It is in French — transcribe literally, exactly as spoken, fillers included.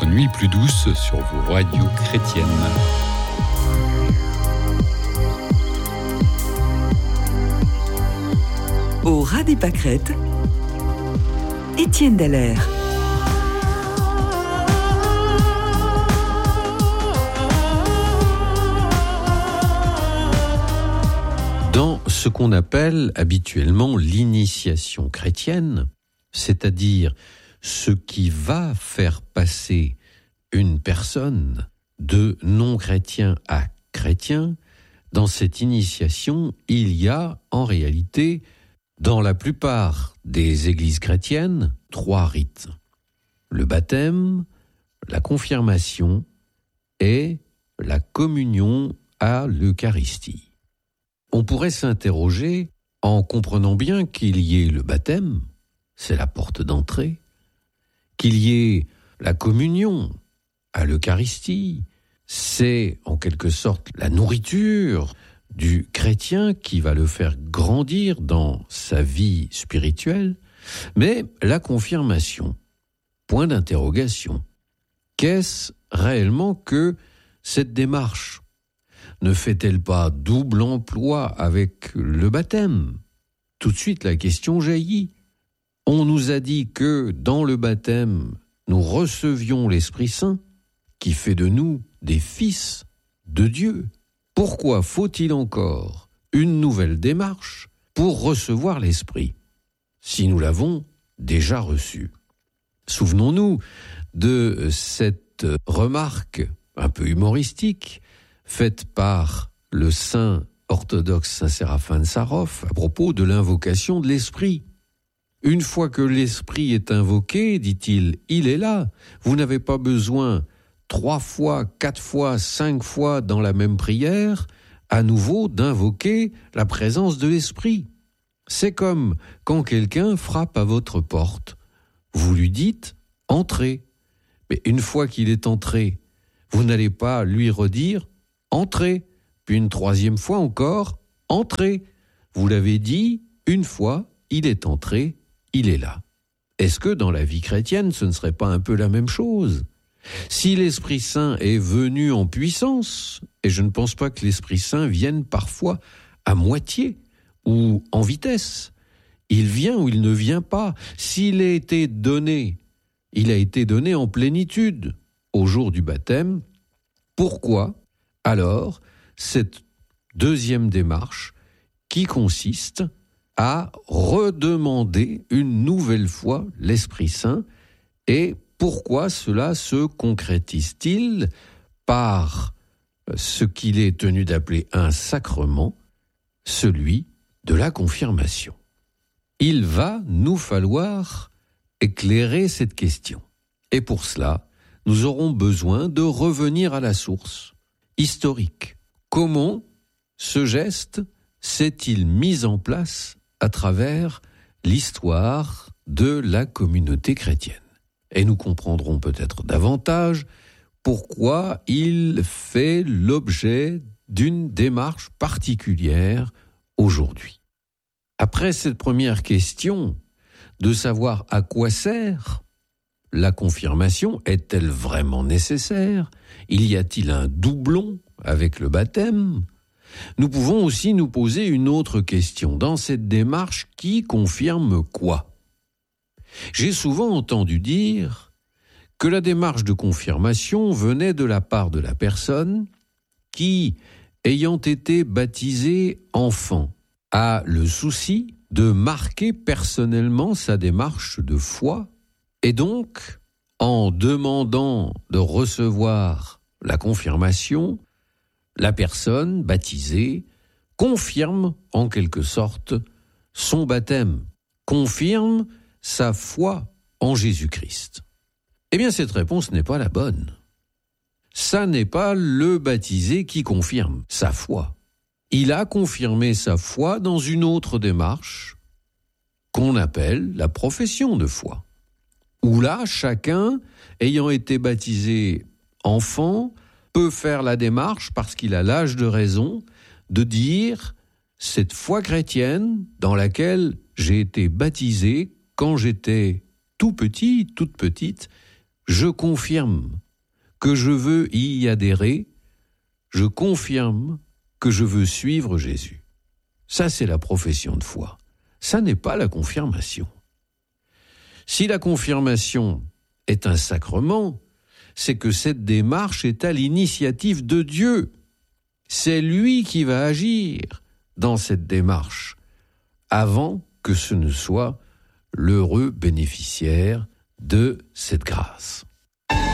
votre nuit plus douce sur vos radios chrétiennes. Au ras des pâquerettes, Étienne Dallaire. Dans ce qu'on appelle habituellement l'initiation chrétienne, c'est-à-dire ce qui va faire passer une personne de non-chrétien à chrétien, dans cette initiation, il y a en réalité, dans la plupart des églises chrétiennes, trois rites. Le baptême, la confirmation et la communion à l'Eucharistie. On pourrait s'interroger en comprenant bien qu'il y ait le baptême, c'est la porte d'entrée, qu'il y ait la communion à l'Eucharistie, c'est en quelque sorte la nourriture du chrétien qui va le faire grandir dans sa vie spirituelle, mais la confirmation, point d'interrogation. Qu'est-ce réellement que cette démarche ? Ne fait-elle pas double emploi avec le baptême ? Tout de suite, la question jaillit. On nous a dit que dans le baptême, nous recevions l'Esprit Saint, qui fait de nous des fils de Dieu. Pourquoi faut-il encore une nouvelle démarche pour recevoir l'Esprit, si nous l'avons déjà reçu ? Souvenons-nous de cette remarque un peu humoristique faite par le saint orthodoxe saint Séraphin de Sarov à propos de l'invocation de l'Esprit. Une fois que l'Esprit est invoqué, dit-il, il est là. Vous n'avez pas besoin trois fois, quatre fois, cinq fois dans la même prière, à nouveau d'invoquer la présence de l'Esprit. C'est comme quand quelqu'un frappe à votre porte. Vous lui dites « entrez ». Mais une fois qu'il est entré, vous n'allez pas lui redire « entrez ». Puis une troisième fois encore « entrez ». Vous l'avez dit une fois, il est entré, il est là. Est-ce que dans la vie chrétienne, ce ne serait pas un peu la même chose ? Si l'Esprit Saint est venu en puissance, et je ne pense pas que l'Esprit Saint vienne parfois à moitié ou en vitesse, il vient ou il ne vient pas. S'il a été donné, il a été donné en plénitude au jour du baptême. Pourquoi alors cette deuxième démarche qui consiste à redemander une nouvelle fois l'Esprit Saint et pourquoi cela se concrétise-t-il par ce qu'il est tenu d'appeler un sacrement, celui de la confirmation ? Il va nous falloir éclairer cette question. Et pour cela, nous aurons besoin de revenir à la source historique. Comment ce geste s'est-il mis en place à travers l'histoire de la communauté chrétienne ? Et nous comprendrons peut-être davantage pourquoi il fait l'objet d'une démarche particulière aujourd'hui. Après cette première question de savoir à quoi sert la confirmation, est-elle vraiment nécessaire ? Il y a-t-il un doublon avec le baptême ? Nous pouvons aussi nous poser une autre question. Dans cette démarche, qui confirme quoi ? J'ai souvent entendu dire que la démarche de confirmation venait de la part de la personne qui, ayant été baptisée enfant, a le souci de marquer personnellement sa démarche de foi et donc, en demandant de recevoir la confirmation, la personne baptisée confirme en quelque sorte son baptême, confirme sa foi en Jésus-Christ. Eh bien, cette réponse n'est pas la bonne. Ça n'est pas le baptisé qui confirme sa foi. Il a confirmé sa foi dans une autre démarche qu'on appelle la profession de foi, où là, chacun, ayant été baptisé enfant, peut faire la démarche, parce qu'il a l'âge de raison, de dire « cette foi chrétienne dans laquelle j'ai été baptisé quand j'étais tout petit, toute petite, je confirme que je veux y adhérer, je confirme que je veux suivre Jésus. Ça, c'est la profession de foi. Ça n'est pas la confirmation. Si la confirmation est un sacrement, c'est que cette démarche est à l'initiative de Dieu. C'est lui qui va agir dans cette démarche, avant que ce ne soit l'heureux bénéficiaire de cette grâce.